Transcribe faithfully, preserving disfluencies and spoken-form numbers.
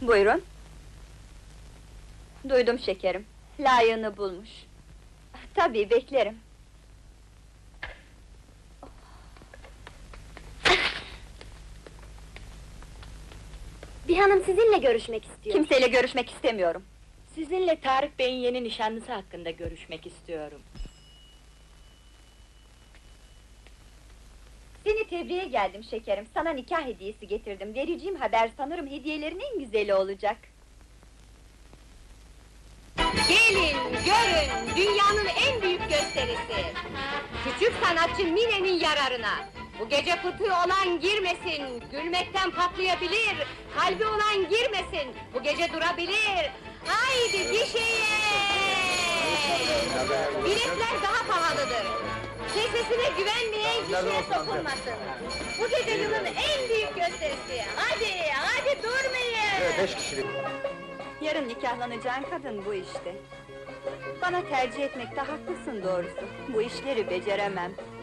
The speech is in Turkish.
Buyurun. Duydum şekerim. Layığını bulmuş. Tabii, beklerim. Bir hanım sizinle görüşmek istiyor. Kimseyle görüşmek istemiyorum. Sizinle Tarık Bey'in yeni nişanlısı hakkında görüşmek istiyorum. Seni tebriğe geldim şekerim. Sana nikah hediyesi getirdim. Vereceğim haber sanırım hediyelerin en güzeli olacak. Gelin, görün, dünyanın en büyük gösterisi! Küçük sanatçı Mine'nin yararına! Bu gece fıtığı olan girmesin, gülmekten patlayabilir! Kalbi olan girmesin, bu gece durabilir! Haydi gişeye! Biletler daha pahalıdır! Sesine güvenmeyen gişeye sokulmasın! Bu gece yılın en büyük gösterisi! Hadi, hadi durmayın! Beş kişilik. Yarın nikahlanacağın kadın bu işte. Bana tercih etmekte haklısın doğrusu. Bu işleri beceremem.